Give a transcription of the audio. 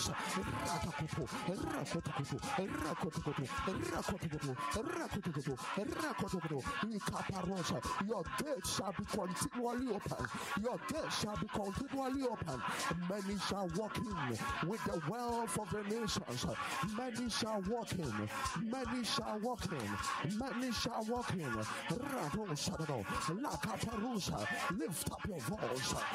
Your gates shall be continually open. Your gates shall be continually open. Many shall walk in with the wealth of the nations. Many shall walk in. Many shall walk in. Many shall walk in. Lift up your voice.